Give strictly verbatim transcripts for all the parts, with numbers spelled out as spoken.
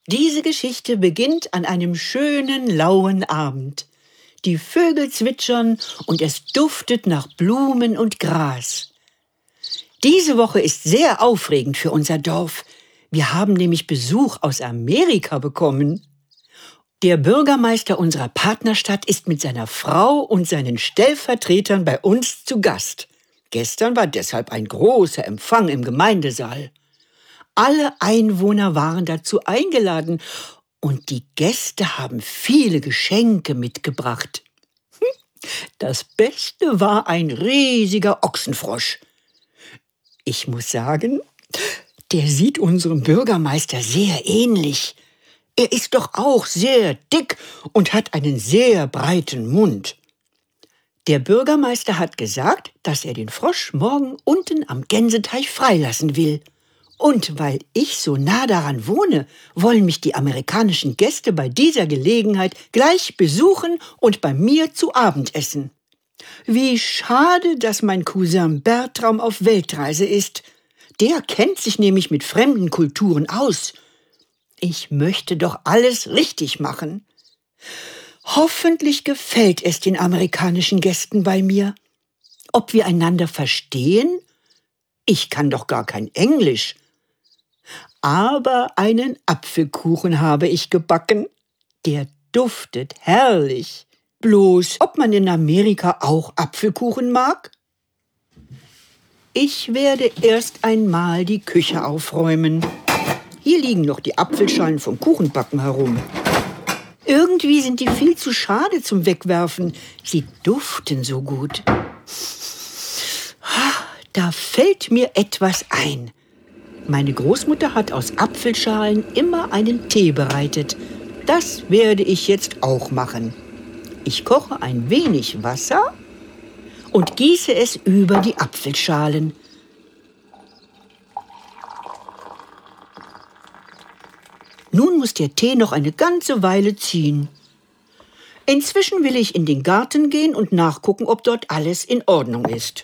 Diese Geschichte beginnt an einem schönen, lauen Abend. Die Vögel zwitschern und es duftet nach Blumen und Gras. Diese Woche ist sehr aufregend für unser Dorf. Wir haben nämlich Besuch aus Amerika bekommen. Der Bürgermeister unserer Partnerstadt ist mit seiner Frau und seinen Stellvertretern bei uns zu Gast. Gestern war deshalb ein großer Empfang im Gemeindesaal. Alle Einwohner waren dazu eingeladen und die Gäste haben viele Geschenke mitgebracht. Das Beste war ein riesiger Ochsenfrosch. Ich muss sagen, der sieht unserem Bürgermeister sehr ähnlich. Er ist doch auch sehr dick und hat einen sehr breiten Mund. Der Bürgermeister hat gesagt, dass er den Frosch morgen unten am Gänseteich freilassen will. Und weil ich so nah daran wohne, wollen mich die amerikanischen Gäste bei dieser Gelegenheit gleich besuchen und bei mir zu Abend essen. Wie schade, dass mein Cousin Bertram auf Weltreise ist. Der kennt sich nämlich mit fremden Kulturen aus. Ich möchte doch alles richtig machen. Hoffentlich gefällt es den amerikanischen Gästen bei mir. Ob wir einander verstehen? Ich kann doch gar kein Englisch. Aber einen Apfelkuchen habe ich gebacken. Der duftet herrlich. Bloß, ob man in Amerika auch Apfelkuchen mag? Ich werde erst einmal die Küche aufräumen. Hier liegen noch die Apfelschalen vom Kuchenbacken herum. Irgendwie sind die viel zu schade zum Wegwerfen. Sie duften so gut. Da fällt mir etwas ein. Meine Großmutter hat aus Apfelschalen immer einen Tee bereitet. Das werde ich jetzt auch machen. Ich koche ein wenig Wasser und gieße es über die Apfelschalen. Nun muss der Tee noch eine ganze Weile ziehen. Inzwischen will ich in den Garten gehen und nachgucken, ob dort alles in Ordnung ist.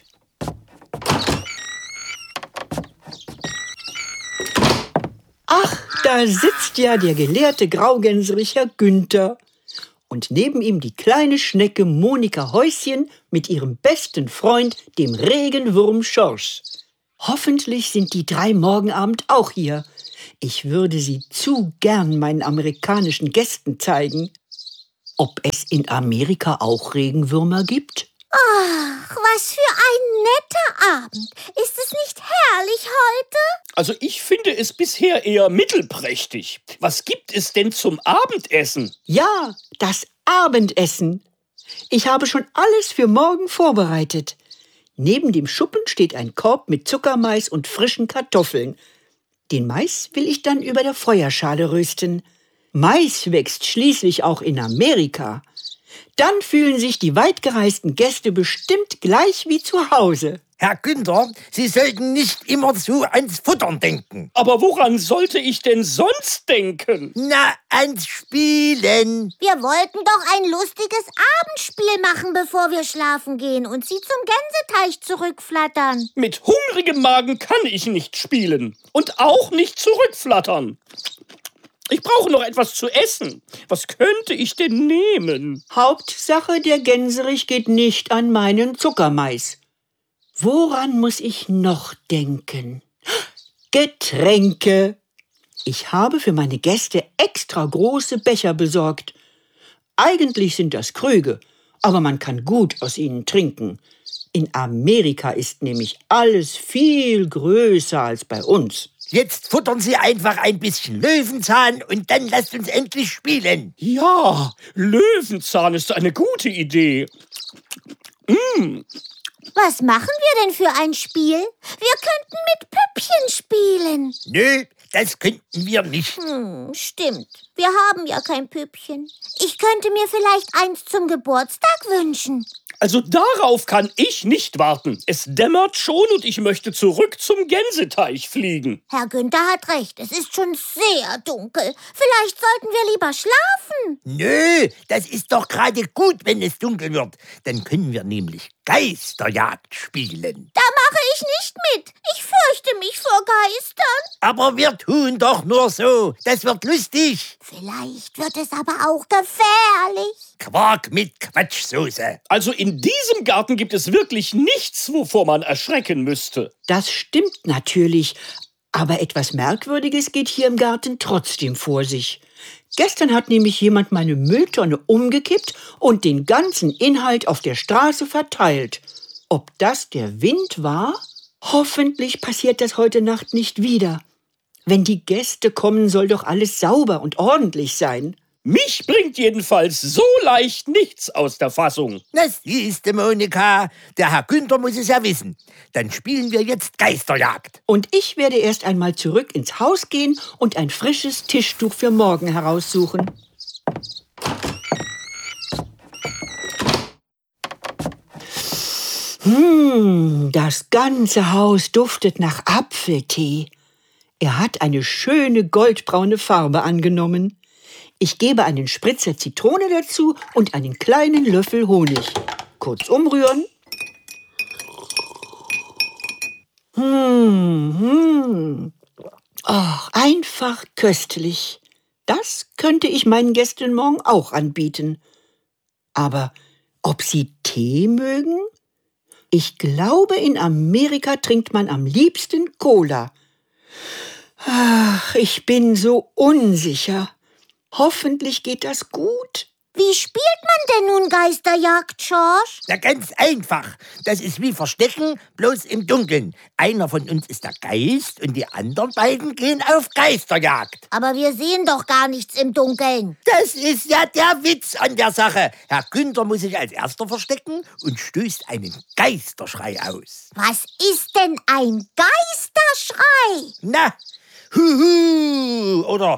Ach, da sitzt ja der gelehrte Graugänserich Herr Günther. Und neben ihm die kleine Schnecke Monika Häuschen mit ihrem besten Freund, dem Regenwurm Schorsch. Hoffentlich sind die drei morgen Abend auch hier. Ich würde sie zu gern meinen amerikanischen Gästen zeigen. Ob es in Amerika auch Regenwürmer gibt? Ach, was für ein netter Abend. Ist es nicht herrlich heute? Also ich finde es bisher eher mittelprächtig. Was gibt es denn zum Abendessen? Ja, das Abendessen. Ich habe schon alles für morgen vorbereitet. Neben dem Schuppen steht ein Korb mit Zuckermais und frischen Kartoffeln. Den Mais will ich dann über der Feuerschale rösten. Mais wächst schließlich auch in Amerika. Dann fühlen sich die weitgereisten Gäste bestimmt gleich wie zu Hause. Herr Günther, Sie sollten nicht immer so ans Futtern denken. Aber woran sollte ich denn sonst denken? Na, ans Spielen. Wir wollten doch ein lustiges Abendspiel machen, bevor wir schlafen gehen und Sie zum Gänseteich zurückflattern. Mit hungrigem Magen kann ich nicht spielen und auch nicht zurückflattern. Ich brauche noch etwas zu essen. Was könnte ich denn nehmen? Hauptsache, der Gänserich geht nicht an meinen Zuckermais. Woran muss ich noch denken? Getränke. Ich habe für meine Gäste extra große Becher besorgt. Eigentlich sind das Krüge, aber man kann gut aus ihnen trinken. In Amerika ist nämlich alles viel größer als bei uns. Jetzt futtern Sie einfach ein bisschen Löwenzahn und dann lasst uns endlich spielen. Ja, Löwenzahn ist eine gute Idee. Mm. Was machen wir denn für ein Spiel? Wir könnten mit Püppchen spielen. Nö, das könnten wir nicht. Hm, stimmt. Wir haben ja kein Püppchen. Ich könnte mir vielleicht eins zum Geburtstag wünschen. Also darauf kann ich nicht warten. Es dämmert schon und ich möchte zurück zum Gänseteich fliegen. Herr Günther hat recht, es ist schon sehr dunkel. Vielleicht sollten wir lieber schlafen. Nö, das ist doch gerade gut, wenn es dunkel wird. Dann können wir nämlich Geisterjagd spielen. Da mache ich nicht mit. Ich fürchte mich vor Geistern. Aber wir tun doch nur so. Das wird lustig. Vielleicht wird es aber auch gefährlich. Quark mit Quatschsoße. Also in diesem Garten gibt es wirklich nichts, wovor man erschrecken müsste. Das stimmt natürlich, aber etwas Merkwürdiges geht hier im Garten trotzdem vor sich. Gestern hat nämlich jemand meine Mülltonne umgekippt und den ganzen Inhalt auf der Straße verteilt. Ob das der Wind war? Hoffentlich passiert das heute Nacht nicht wieder. Wenn die Gäste kommen, soll doch alles sauber und ordentlich sein. Mich bringt jedenfalls so leicht nichts aus der Fassung. Na siehste, Monika, der Herr Günther muss es ja wissen. Dann spielen wir jetzt Geisterjagd. Und ich werde erst einmal zurück ins Haus gehen und ein frisches Tischtuch für morgen heraussuchen. Hm, das ganze Haus duftet nach Apfeltee. Er hat eine schöne goldbraune Farbe angenommen. Ich gebe einen Spritzer Zitrone dazu und einen kleinen Löffel Honig. Kurz umrühren. Hm, hm. Ach, einfach köstlich. Das könnte ich meinen Gästen morgen auch anbieten. Aber ob sie Tee mögen? Ich glaube, in Amerika trinkt man am liebsten Cola. Ach, ich bin so unsicher. Hoffentlich geht das gut. Wie spielt man denn nun Geisterjagd, George? Na ganz einfach. Das ist wie Verstecken, bloß im Dunkeln. Einer von uns ist der Geist und die anderen beiden gehen auf Geisterjagd. Aber wir sehen doch gar nichts im Dunkeln. Das ist ja der Witz an der Sache. Herr Günther muss sich als Erster verstecken und stößt einen Geisterschrei aus. Was ist denn ein Geisterschrei? Na, huhu oder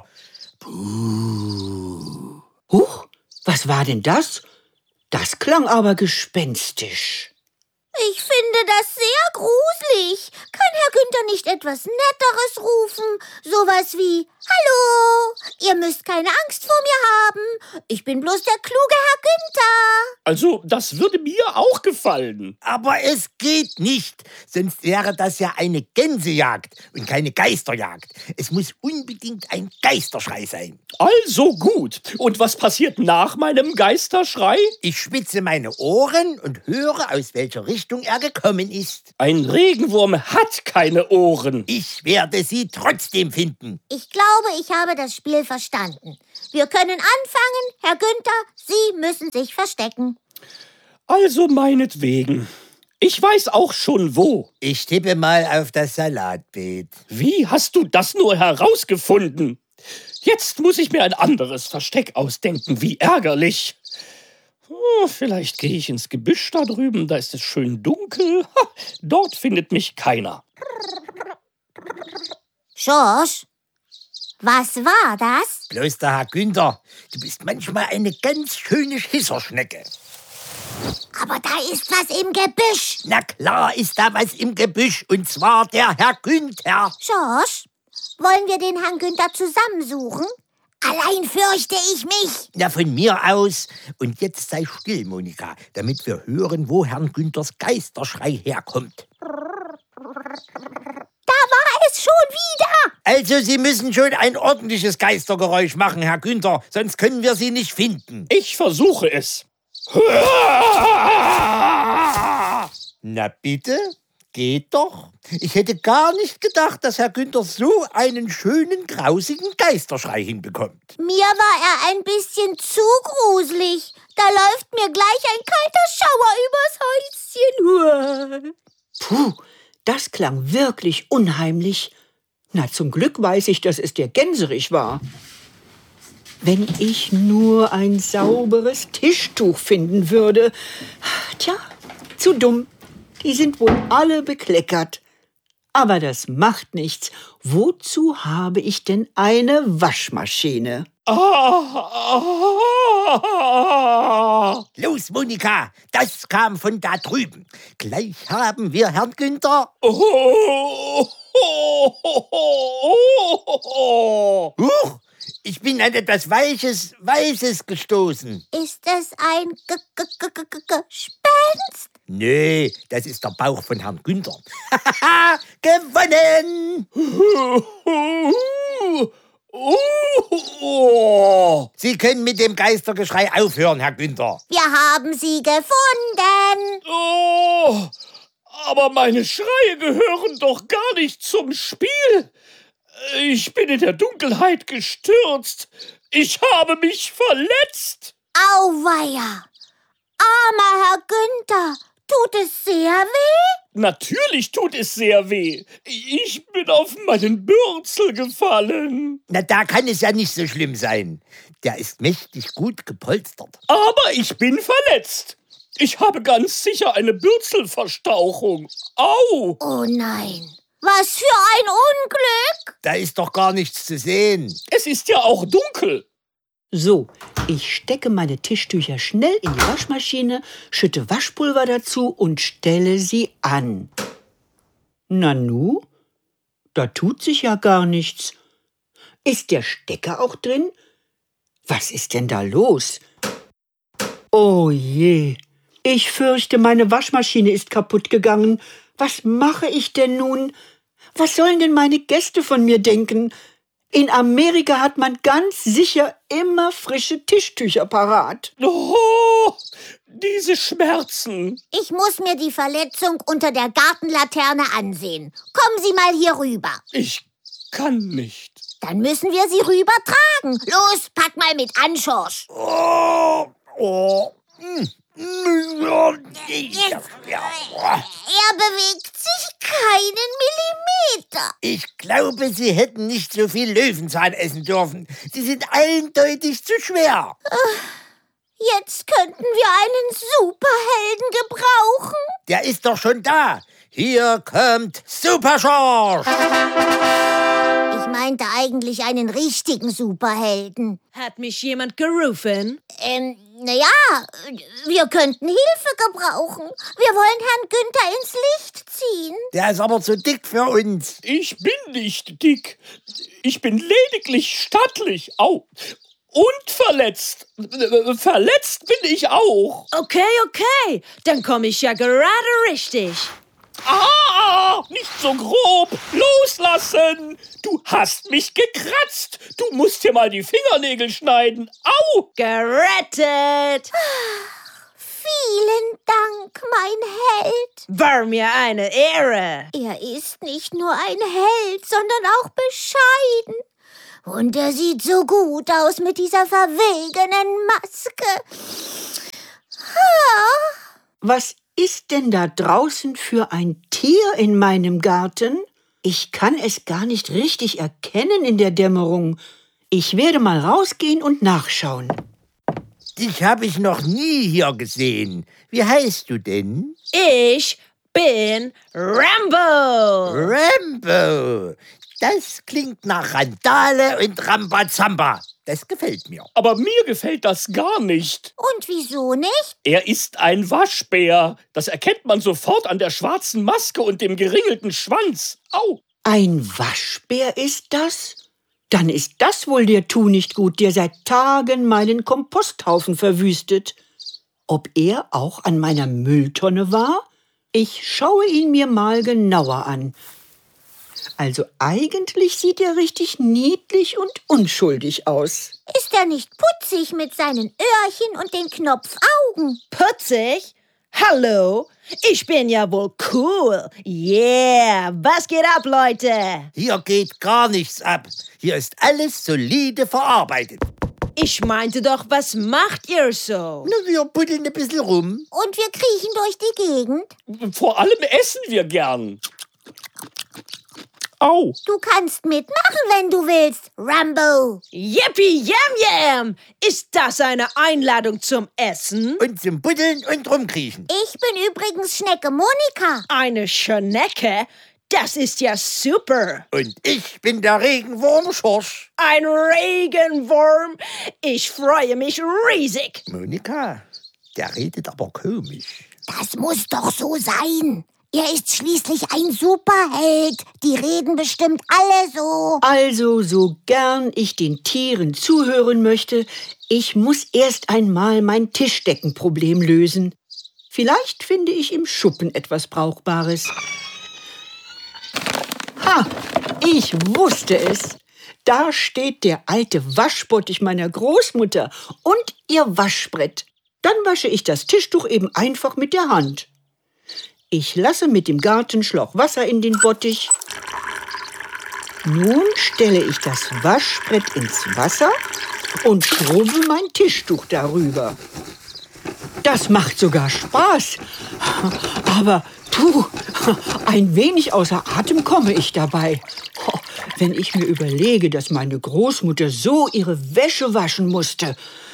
puh. Huch, was war denn das? Das klang aber gespenstisch. Ich finde das sehr gruselig. Kann Herr Günther nicht etwas Netteres rufen? Sowas wie, hallo, ihr müsst keine Angst vor mir haben. Ich bin bloß der kluge Herr Günther. Also, das würde mir auch gefallen. Aber es geht nicht, sonst wäre das ja eine Gänsejagd und keine Geisterjagd. Es muss unbedingt ein Geisterschrei sein. Also gut. Und was passiert nach meinem Geisterschrei? Ich spitze meine Ohren und höre, aus welcher Richtung er gekommen ist. Ein Regenwurm hat keine Ohren. Ich werde sie trotzdem finden. Ich glaube, ich habe das Spiel verstanden. Wir können anfangen. Herr Günther, Sie müssen sich verstecken. Also meinetwegen. Ich weiß auch schon wo. Ich tippe mal auf das Salatbeet. Wie hast du das nur herausgefunden? Jetzt muss ich mir ein anderes Versteck ausdenken. Wie ärgerlich. Oh, vielleicht gehe ich ins Gebüsch da drüben. Da ist es schön dunkel. Ha, dort findet mich keiner. George, was war das? Bloß der Herr Günther, du bist manchmal eine ganz schöne Schisserschnecke. Aber da ist was im Gebüsch. Na klar ist da was im Gebüsch, und zwar der Herr Günther. George, wollen wir den Herrn Günther zusammensuchen? Allein fürchte ich mich. Na, von mir aus. Und jetzt sei still, Monika, damit wir hören, wo Herrn Günthers Geisterschrei herkommt. Da war es schon wieder. Also, Sie müssen schon ein ordentliches Geistergeräusch machen, Herr Günther, sonst können wir Sie nicht finden. Ich versuche es. Na bitte? Geht doch. Ich hätte gar nicht gedacht, dass Herr Günther so einen schönen, grausigen Geisterschrei hinbekommt. Mir war er ein bisschen zu gruselig. Da läuft mir gleich ein kalter Schauer übers Häuschen. Puh, das klang wirklich unheimlich. Na, zum Glück weiß ich, dass es der Gänserich war. Wenn ich nur ein sauberes Tischtuch finden würde. Tja, zu dumm. Die sind wohl alle bekleckert. Aber das macht nichts. Wozu habe ich denn eine Waschmaschine? Ah, Los, Monika, das kam von da drüben. Gleich haben wir Herrn Günther. oh, oh, oh, Huch, ich bin an etwas Weiches, Weißes gestoßen. Ist es ein G -G -G -G -G Gespenst? Nee, das ist der Bauch von Herrn Günther. Gewonnen! Oh. Sie können mit dem Geistergeschrei aufhören, Herr Günther. Wir haben sie gefunden. Oh, aber meine Schreie gehören doch gar nicht zum Spiel. Ich bin in der Dunkelheit gestürzt. Ich habe mich verletzt. Auweia. Armer Herr Günther, tut es sehr weh? Natürlich tut es sehr weh. Ich bin auf meinen Bürzel gefallen. Na, da kann es ja nicht so schlimm sein. Der ist mächtig gut gepolstert. Aber ich bin verletzt. Ich habe ganz sicher eine Bürzelverstauchung. Au! Oh nein. Was für ein Unglück. Da ist doch gar nichts zu sehen. Es ist ja auch dunkel. So, ich stecke meine Tischtücher schnell in die Waschmaschine, schütte Waschpulver dazu und stelle sie an. Nanu, da tut sich ja gar nichts. Ist der Stecker auch drin? Was ist denn da los? Oh je, ich fürchte, meine Waschmaschine ist kaputt gegangen. Was mache ich denn nun? Was sollen denn meine Gäste von mir denken? In Amerika hat man ganz sicher immer frische Tischtücher parat. Oh, diese Schmerzen. Ich muss mir die Verletzung unter der Gartenlaterne ansehen. Kommen Sie mal hier rüber. Ich kann nicht. Dann müssen wir Sie rüber tragen. Los, pack mal mit an, Schorsch. Oh, oh. Hm. Er bewegt sich keinen Millimeter. Ich glaube, Sie hätten nicht so viel Löwenzahn essen dürfen. Sie sind eindeutig zu schwer. Jetzt könnten wir einen Superhelden gebrauchen. Der ist doch schon da. Hier kommt Super Schorsch. Ich meinte eigentlich einen richtigen Superhelden. Hat mich jemand gerufen? Ähm, naja, wir könnten Hilfe gebrauchen. Wir wollen Herrn Günther ins Licht ziehen. Der ist aber zu dick für uns. Ich bin nicht dick. Ich bin lediglich stattlich. Au. Und verletzt. Verletzt bin ich auch. Okay, okay. Dann komme ich ja gerade richtig. Ah, nicht so grob. Loslassen. Du hast mich gekratzt. Du musst dir mal die Fingernägel schneiden. Au. Gerettet. Vielen Dank, mein Held. War mir eine Ehre. Er ist nicht nur ein Held, sondern auch bescheiden. Und er sieht so gut aus mit dieser verwegenen Maske. Was ist denn da draußen für ein Tier in meinem Garten? Ich kann es gar nicht richtig erkennen in der Dämmerung. Ich werde mal rausgehen und nachschauen. Dich habe ich noch nie hier gesehen. Wie heißt du denn? Ich bin Rambo. Rambo. Das klingt nach Randale und Rambazamba. Das gefällt mir. Aber mir gefällt das gar nicht. Und wieso nicht? Er ist ein Waschbär. Das erkennt man sofort an der schwarzen Maske und dem geringelten Schwanz. Au! Ein Waschbär ist das? Dann ist das wohl der Tunichtgut, der seit Tagen meinen Komposthaufen verwüstet. Ob er auch an meiner Mülltonne war? Ich schaue ihn mir mal genauer an. Also eigentlich sieht er richtig niedlich und unschuldig aus. Ist er nicht putzig mit seinen Öhrchen und den Knopfaugen? Putzig? Hallo? Ich bin ja wohl cool. Yeah, was geht ab, Leute? Hier geht gar nichts ab. Hier ist alles solide verarbeitet. Ich meinte doch, was macht ihr so? Na, wir buddeln ein bisschen rum. Und wir kriechen durch die Gegend? Vor allem essen wir gern. Au! Du kannst mitmachen, wenn du willst, Rambo. Yippie yam yam! Ist das eine Einladung zum Essen? Und zum Buddeln und rumkriechen. Ich bin übrigens Schnecke Monika. Eine Schnecke? Das ist ja super. Und ich bin der Regenwurm Schorsch. Ein Regenwurm. Ich freue mich riesig. Monika, der redet aber komisch. Das muss doch so sein. Er ist schließlich ein Superheld. Die reden bestimmt alle so. Also, so gern ich den Tieren zuhören möchte, ich muss erst einmal mein Tischdeckenproblem lösen. Vielleicht finde ich im Schuppen etwas Brauchbares. Ha, ich wusste es. Da steht der alte Waschbottich meiner Großmutter und ihr Waschbrett. Dann wasche ich das Tischtuch eben einfach mit der Hand. Ich lasse mit dem Gartenschlauch Wasser in den Bottich. Nun stelle ich das Waschbrett ins Wasser und schrubbe mein Tischtuch darüber. Das macht sogar Spaß. Aber puh, ein wenig außer Atem komme ich dabei. Wenn ich mir überlege, dass meine Großmutter so ihre Wäsche waschen musste.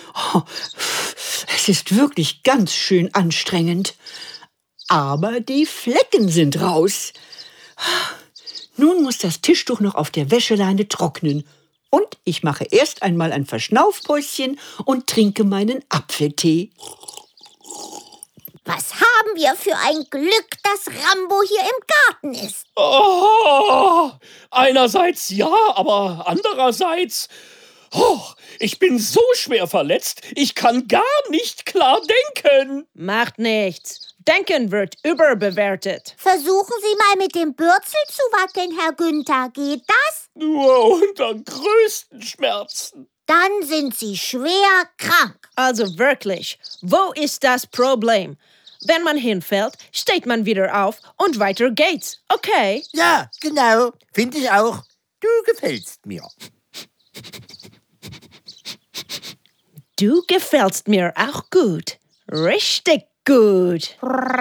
Es ist wirklich ganz schön anstrengend. Aber die Flecken sind raus. Nun muss das Tischtuch noch auf der Wäscheleine trocknen. Und ich mache erst einmal ein Verschnaufpäuschen und trinke meinen Apfeltee. Was haben wir für ein Glück, dass Rambo hier im Garten ist. Oh, einerseits ja, aber andererseits... Oh, ich bin so schwer verletzt, ich kann gar nicht klar denken. Macht nichts. Denken wird überbewertet. Versuchen Sie mal mit dem Bürzel zu wackeln, Herr Günther. Geht das? Nur unter größten Schmerzen. Dann sind Sie schwer krank. Also wirklich, wo ist das Problem? Wenn man hinfällt, steht man wieder auf und weiter geht's. Okay? Ja, genau. Finde ich auch. Du gefällst mir. Du gefällst mir auch gut. Richtig gut.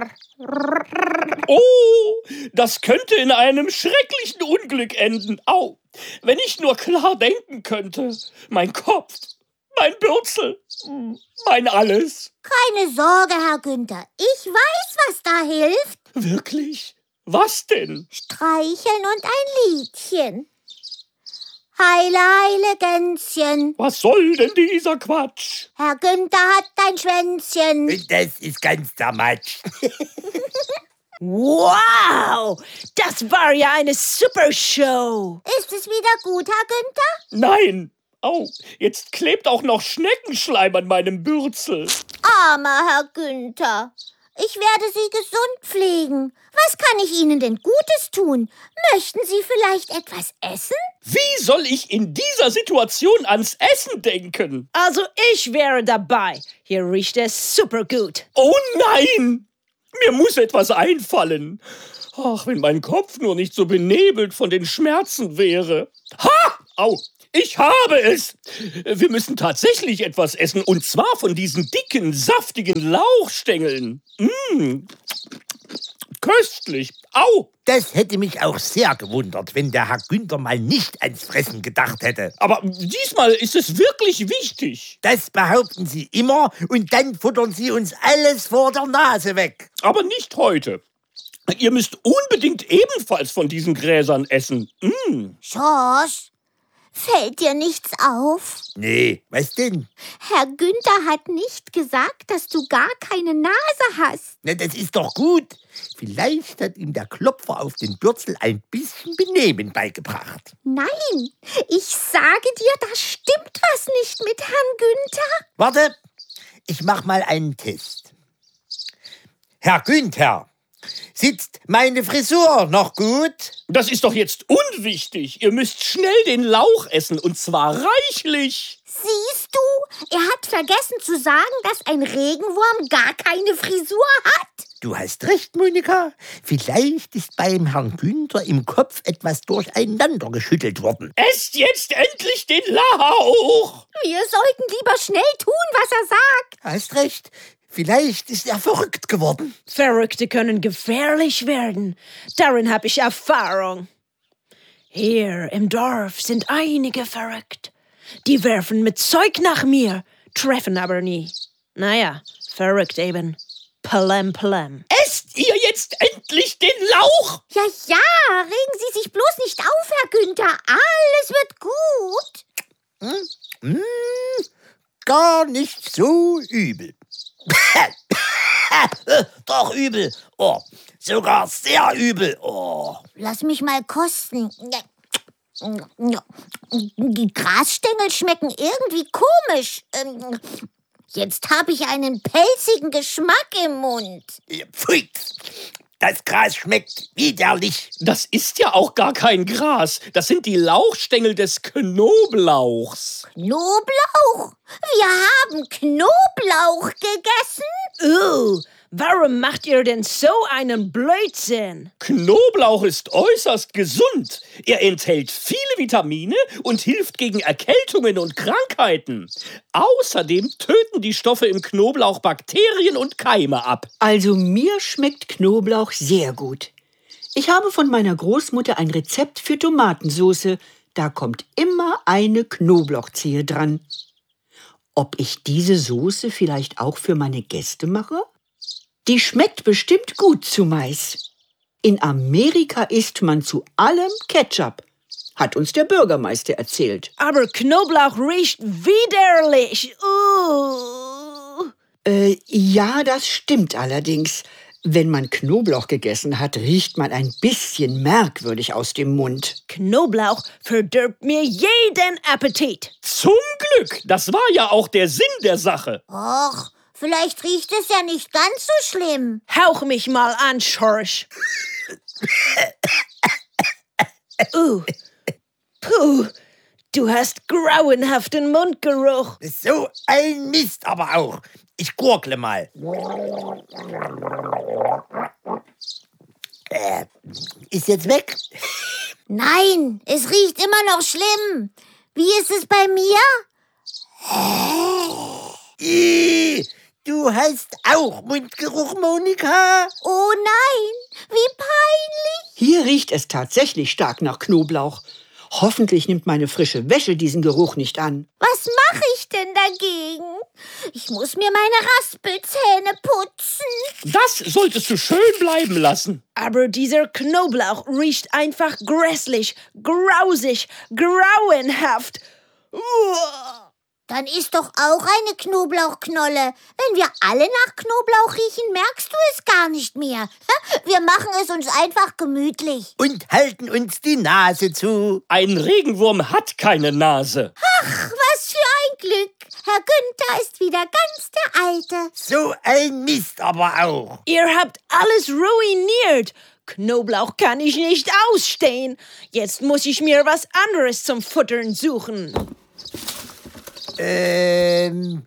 Oh, das könnte in einem schrecklichen Unglück enden. Au, wenn ich nur klar denken könnte. Mein Kopf, mein Bürzel, mein Alles. Keine Sorge, Herr Günther. Ich weiß, was da hilft. Wirklich? Was denn? Streicheln und ein Liedchen. Heile, heile Gänschen. Was soll denn dieser Quatsch? Herr Günther hat ein Schwänzchen. Und das ist ganz der Matsch. Wow, das war ja eine super Show. Ist es wieder gut, Herr Günther? Nein. Au, jetzt klebt auch noch Schneckenschleim an meinem Bürzel. Armer Herr Günther. Ich werde Sie gesund pflegen. Was kann ich Ihnen denn Gutes tun? Möchten Sie vielleicht etwas essen? Wie soll ich in dieser Situation ans Essen denken? Also ich wäre dabei. Hier riecht es super gut. Oh nein! Mir muss etwas einfallen. Ach, wenn mein Kopf nur nicht so benebelt von den Schmerzen wäre. Ha! Au! Ich habe es! Wir müssen tatsächlich etwas essen, und zwar von diesen dicken, saftigen Lauchstängeln. Mmh. Köstlich. Au! Das hätte mich auch sehr gewundert, wenn der Herr Günther mal nicht ans Fressen gedacht hätte. Aber diesmal ist es wirklich wichtig. Das behaupten Sie immer und dann futtern Sie uns alles vor der Nase weg. Aber nicht heute. Ihr müsst unbedingt ebenfalls von diesen Gräsern essen. Mmh. Schorsch, fällt dir nichts auf? Nee, was denn? Herr Günther hat nicht gesagt, dass du gar keine Nase hast. Na, das ist doch gut. Vielleicht hat ihm der Klopfer auf den Bürzel ein bisschen Benehmen beigebracht. Nein, ich sage dir, da stimmt was nicht mit Herrn Günther. Warte, ich mach mal einen Test. Herr Günther, sitzt meine Frisur noch gut? Das ist doch jetzt unwichtig. Ihr müsst schnell den Lauch essen, und zwar reichlich. Siehst du, er hat vergessen zu sagen, dass ein Regenwurm gar keine Frisur hat. Du hast recht, Monika. Vielleicht ist beim Herrn Günther im Kopf etwas durcheinander geschüttelt worden. Esst jetzt endlich den Lauch! Wir sollten lieber schnell tun, was er sagt. Hast recht. Vielleicht ist er verrückt geworden. Verrückte können gefährlich werden. Darin habe ich Erfahrung. Hier im Dorf sind einige verrückt. Die werfen mit Zeug nach mir, treffen aber nie. Naja, verrückt eben. Plem, plem. Esst ihr jetzt endlich den Lauch? Ja, ja, regen Sie sich bloß nicht auf, Herr Günther. Alles wird gut. Hm? Hm, gar nicht so übel. Doch übel. Oh, sogar sehr übel. Oh. Lass mich mal kosten. Die Grasstängel schmecken irgendwie komisch. Ähm, Jetzt habe ich einen pelzigen Geschmack im Mund. Pfui, das Gras schmeckt widerlich. Das ist ja auch gar kein Gras. Das sind die Lauchstängel des Knoblauchs. Knoblauch? Wir haben Knoblauch gegessen? Uh, warum macht ihr denn so einen Blödsinn? Knoblauch ist äußerst gesund. Er enthält viele Vitamine und hilft gegen Erkältungen und Krankheiten. Außerdem töten die Stoffe im Knoblauch Bakterien und Keime ab. Also mir schmeckt Knoblauch sehr gut. Ich habe von meiner Großmutter ein Rezept für Tomatensauce. Da kommt immer eine Knoblauchzehe dran. Ob ich diese Soße vielleicht auch für meine Gäste mache? Die schmeckt bestimmt gut zu Mais. In Amerika isst man zu allem Ketchup, hat uns der Bürgermeister erzählt. Aber Knoblauch riecht widerlich. Uh. Äh, ja, das stimmt allerdings. Wenn man Knoblauch gegessen hat, riecht man ein bisschen merkwürdig aus dem Mund. Knoblauch verdirbt mir jeden Appetit. Zum Glück, das war ja auch der Sinn der Sache. Och, vielleicht riecht es ja nicht ganz so schlimm. Hauch mich mal an, Schorsch. Uh. Puh, du hast grauenhaften Mundgeruch. So ein Mist aber auch. Ich gurgle mal. Äh, ist jetzt weg? Nein, es riecht immer noch schlimm. Wie ist es bei mir? Ih, du hast auch Mundgeruch, Monika? Oh nein, wie peinlich. Hier riecht es tatsächlich stark nach Knoblauch. Hoffentlich nimmt meine frische Wäsche diesen Geruch nicht an. Was mache ich denn dagegen? Ich muss mir meine Raspelzähne putzen. Das solltest du schön bleiben lassen. Aber dieser Knoblauch riecht einfach grässlich, grausig, grauenhaft. Uah. Dann isst doch auch eine Knoblauchknolle. Wenn wir alle nach Knoblauch riechen, merkst du es gar nicht mehr. Wir machen es uns einfach gemütlich. Und halten uns die Nase zu. Ein Regenwurm hat keine Nase. Ach, was für ein Glück. Herr Günther ist wieder ganz der Alte. So ein Mist aber auch. Ihr habt alles ruiniert. Knoblauch kann ich nicht ausstehen. Jetzt muss ich mir was anderes zum Futtern suchen. Ähm,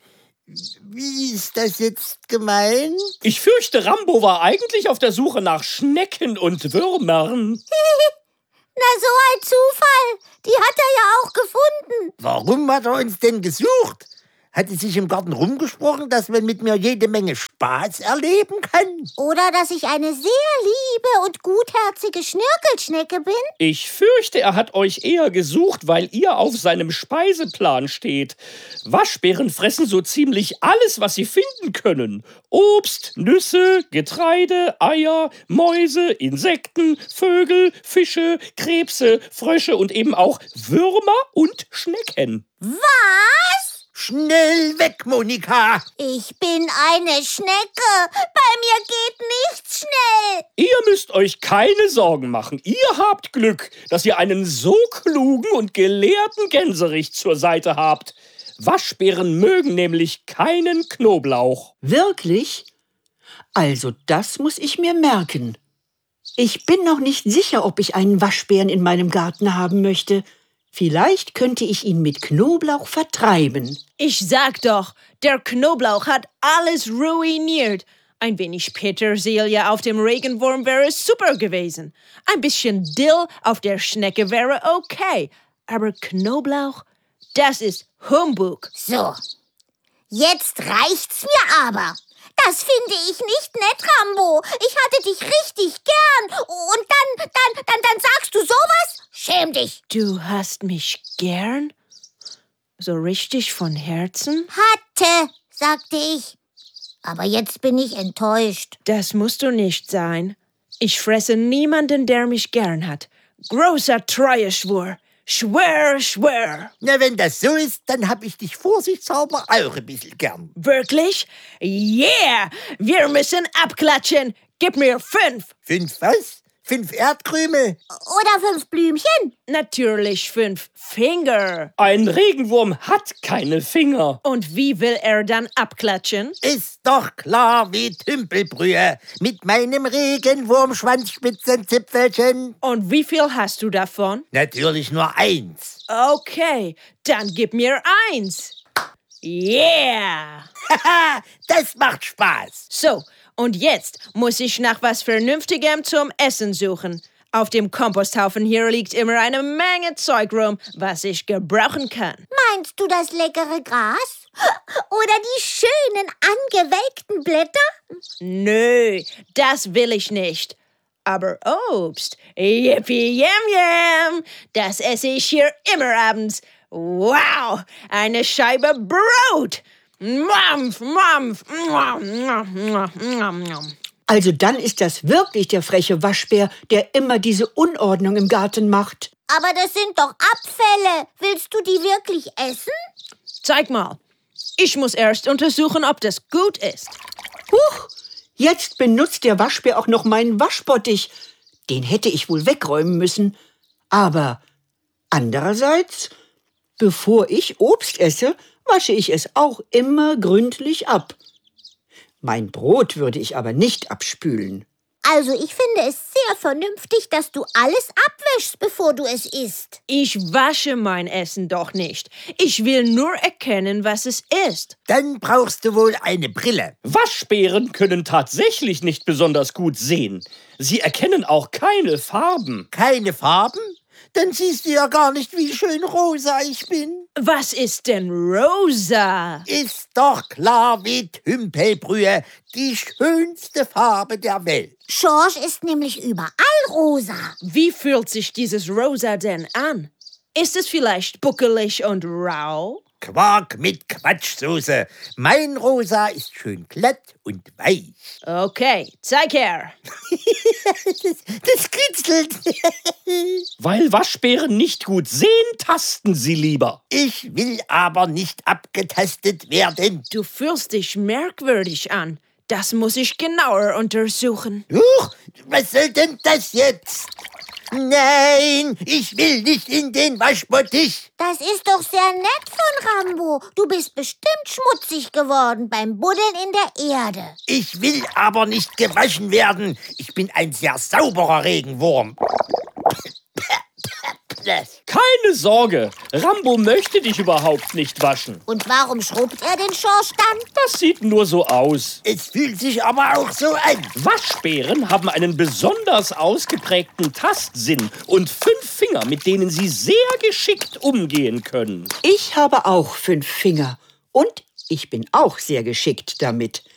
wie ist das jetzt gemeint? Ich fürchte, Rambo war eigentlich auf der Suche nach Schnecken und Würmern. Na, so ein Zufall. Die hat er ja auch gefunden. Warum hat er uns denn gesucht? Hat es sich im Garten rumgesprochen, dass man mit mir jede Menge Spaß erleben kann? Oder dass ich eine sehr liebe und gutherzige Schnirkelschnecke bin? Ich fürchte, er hat euch eher gesucht, weil ihr auf seinem Speiseplan steht. Waschbären fressen so ziemlich alles, was sie finden können. Obst, Nüsse, Getreide, Eier, Mäuse, Insekten, Vögel, Fische, Krebse, Frösche und eben auch Würmer und Schnecken. Was? Schnell weg, Monika! Ich bin eine Schnecke. Bei mir geht nichts schnell. Ihr müsst euch keine Sorgen machen. Ihr habt Glück, dass ihr einen so klugen und gelehrten Gänserich zur Seite habt. Waschbären mögen nämlich keinen Knoblauch. Wirklich? Also das muss ich mir merken. Ich bin noch nicht sicher, ob ich einen Waschbären in meinem Garten haben möchte. Vielleicht könnte ich ihn mit Knoblauch vertreiben. Ich sag doch, der Knoblauch hat alles ruiniert. Ein wenig Petersilie auf dem Regenwurm wäre super gewesen. Ein bisschen Dill auf der Schnecke wäre okay. Aber Knoblauch, das ist Humbug. So, jetzt reicht's mir aber. Das finde ich nicht nett, Rambo. Ich hatte dich richtig gern. Und dann, dann, dann, dann sagst du sowas? Schäm dich. Du hast mich gern? So richtig von Herzen? Hatte, sagte ich. Aber jetzt bin ich enttäuscht. Das musst du nicht sein. Ich fresse niemanden, der mich gern hat. Großer Treueschwur. Schwör, schwör. Na, wenn das so ist, dann hab ich dich vorsichtshalber auch ein bisschen gern. Wirklich? Yeah! Wir müssen abklatschen. Gib mir fünf. Fünf was? Fünf Erdkrümel. Oder fünf Blümchen. Natürlich fünf Finger. Ein Regenwurm hat keine Finger. Und wie will er dann abklatschen? Ist doch klar wie Tümpelbrühe. Mit meinem Regenwurmschwanzspitzenzipfelchen. Und wie viel hast du davon? Natürlich nur eins. Okay, dann gib mir eins. Yeah! Haha, das macht Spaß. So, und jetzt muss ich nach was Vernünftigem zum Essen suchen. Auf dem Komposthaufen hier liegt immer eine Menge Zeug rum, was ich gebrauchen kann. Meinst du das leckere Gras? Oder die schönen angewelkten Blätter? Nö, das will ich nicht. Aber Obst, yippie yam yam, das esse ich hier immer abends. Wow, eine Scheibe Brot. Mampf, mampf. Also dann ist das wirklich der freche Waschbär, der immer diese Unordnung im Garten macht. Aber das sind doch Abfälle. Willst du die wirklich essen? Zeig mal. Ich muss erst untersuchen, ob das gut ist. Huch, jetzt benutzt der Waschbär auch noch meinen Waschbottich. Den hätte ich wohl wegräumen müssen. Aber andererseits, bevor ich Obst esse, wasche ich es auch immer gründlich ab. Mein Brot würde ich aber nicht abspülen. Also ich finde es sehr vernünftig, dass du alles abwäschst, bevor du es isst. Ich wasche mein Essen doch nicht. Ich will nur erkennen, was es ist. Dann brauchst du wohl eine Brille. Waschbären können tatsächlich nicht besonders gut sehen. Sie erkennen auch keine Farben. Keine Farben? Dann siehst du ja gar nicht, wie schön rosa ich bin. Was ist denn rosa? Ist doch klar wie Tümpelbrühe, die schönste Farbe der Welt. Schorsch ist nämlich überall rosa. Wie fühlt sich dieses Rosa denn an? Ist es vielleicht buckelig und rau? Quark mit Quatschsoße. Mein Rosa ist schön glatt und weich. Okay, zeig her. das, das kitzelt. Weil Waschbären nicht gut sehen, tasten sie lieber. Ich will aber nicht abgetastet werden. Du fühlst dich merkwürdig an. Das muss ich genauer untersuchen. Huch, was soll denn das jetzt? Nein, ich will nicht in den Waschbottich. Das ist doch sehr nett von Rambo. Du bist bestimmt schmutzig geworden beim Buddeln in der Erde. Ich will aber nicht gewaschen werden. Ich bin ein sehr sauberer Regenwurm. Keine Sorge, Rambo möchte dich überhaupt nicht waschen. Und warum schrubbt er den Schorsch dann? Das sieht nur so aus. Es fühlt sich aber auch so an. Waschbären haben einen besonders ausgeprägten Tastsinn und fünf Finger, mit denen sie sehr geschickt umgehen können. Ich habe auch fünf Finger und ich bin auch sehr geschickt damit.